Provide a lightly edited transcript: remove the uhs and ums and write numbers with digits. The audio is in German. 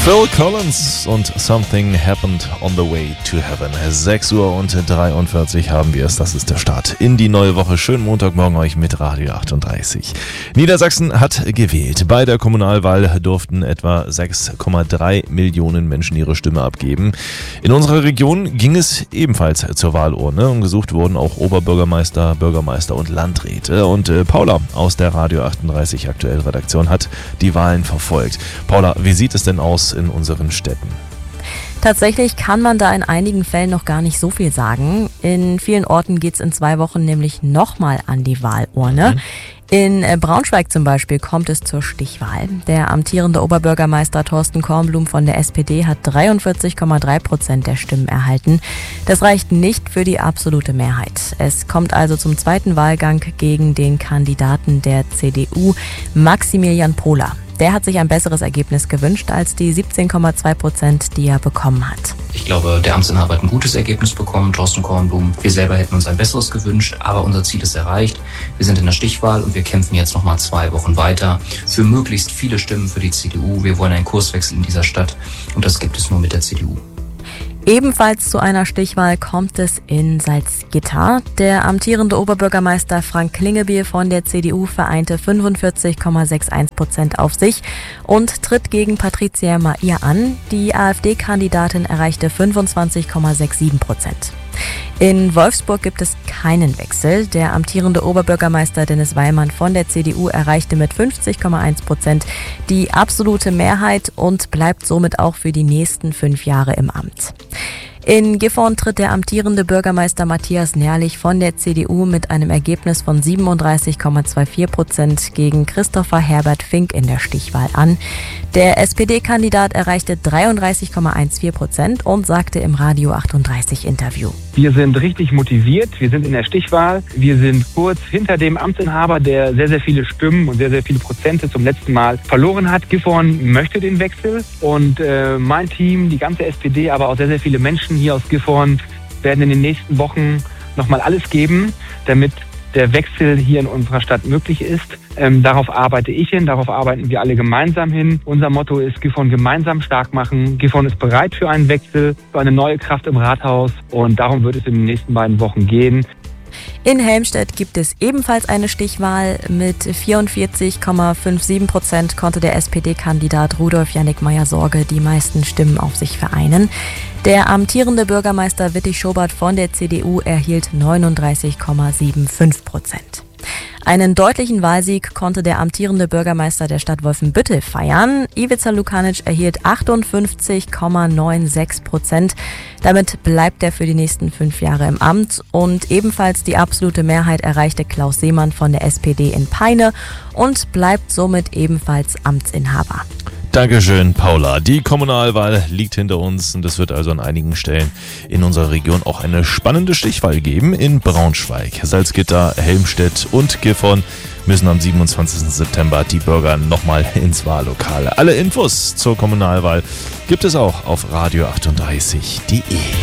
Phil Collins und Something Happened on the Way to Heaven. 6:43 haben wir es. Das ist der Start in die neue Woche. Schönen Montagmorgen euch mit Radio 38. Niedersachsen hat gewählt. Bei der Kommunalwahl durften etwa 6,3 Millionen Menschen ihre Stimme abgeben. In unserer Region ging es ebenfalls zur Wahlurne und gesucht wurden auch Oberbürgermeister, Bürgermeister und Landräte. Und Paula aus der Radio 38 aktuell Redaktion hat die Wahlen verfolgt. Paula, wie sieht es denn aus in unseren Städten? Tatsächlich kann man da in einigen Fällen noch gar nicht so viel sagen. In vielen Orten geht es in 2 Wochen nämlich nochmal an die Wahlurne. In Braunschweig zum Beispiel kommt es zur Stichwahl. Der amtierende Oberbürgermeister Thorsten Kornblum von der SPD hat 43,3% der Stimmen erhalten. Das reicht nicht für die absolute Mehrheit. Es kommt also zum zweiten Wahlgang gegen den Kandidaten der CDU, Maximilian Pohler. Der hat sich ein besseres Ergebnis gewünscht als die 17,2%, die er bekommen hat. Ich glaube, der Amtsinhaber hat ein gutes Ergebnis bekommen, Thorsten Kornblum. Wir selber hätten uns ein besseres gewünscht, aber unser Ziel ist erreicht. Wir sind in der Stichwahl und wir kämpfen jetzt nochmal 2 Wochen weiter für möglichst viele Stimmen für die CDU. Wir wollen einen Kurswechsel in dieser Stadt und das gibt es nur mit der CDU. Ebenfalls zu einer Stichwahl kommt es in Salzgitter. Der amtierende Oberbürgermeister Frank Klingebiel von der CDU vereinte 45,61% auf sich und tritt gegen Patricia Mair an. Die AfD-Kandidatin erreichte 25,67%. In Wolfsburg gibt es keinen Wechsel. Der amtierende Oberbürgermeister Dennis Weilmann von der CDU erreichte mit 50,1% die absolute Mehrheit und bleibt somit auch für die nächsten 5 Jahre im Amt. In Gifhorn tritt der amtierende Bürgermeister Matthias Nährlich von der CDU mit einem Ergebnis von 37,24% gegen Christopher Herbert Fink in der Stichwahl an. Der SPD-Kandidat erreichte 33,14% und sagte im Radio 38 Interview: Wir sind richtig motiviert, wir sind in der Stichwahl, wir sind kurz hinter dem Amtsinhaber, der sehr, sehr viele Stimmen und sehr, sehr viele Prozente zum letzten Mal verloren hat. Gifhorn möchte den Wechsel und mein Team, die ganze SPD, aber auch sehr, sehr viele Menschen hier aus Gifhorn werden in den nächsten Wochen nochmal alles geben, damit der Wechsel hier in unserer Stadt möglich ist. Darauf arbeite ich hin, darauf arbeiten wir alle gemeinsam hin. Unser Motto ist Gifhorn gemeinsam stark machen. Gifhorn ist bereit für einen Wechsel, für eine neue Kraft im Rathaus und darum wird es in den nächsten beiden Wochen gehen. In Helmstedt gibt es ebenfalls eine Stichwahl. Mit 44,57% konnte der SPD-Kandidat Rudolf Jannik Meyer-Sorge die meisten Stimmen auf sich vereinen. Der amtierende Bürgermeister Wittig Schobert von der CDU erhielt 39,75%. Einen deutlichen Wahlsieg konnte der amtierende Bürgermeister der Stadt Wolfenbüttel feiern. Ivica Lukanic erhielt 58,96%. Damit bleibt er für die nächsten 5 Jahre im Amt. Und ebenfalls die absolute Mehrheit erreichte Klaus Seemann von der SPD in Peine und bleibt somit ebenfalls Amtsinhaber. Dankeschön, Paula. Die Kommunalwahl liegt hinter uns und es wird also an einigen Stellen in unserer Region auch eine spannende Stichwahl geben. In Braunschweig, Salzgitter, Helmstedt und Gifhorn müssen am 27. September die Bürger nochmal ins Wahllokal. Alle Infos zur Kommunalwahl gibt es auch auf radio38.de.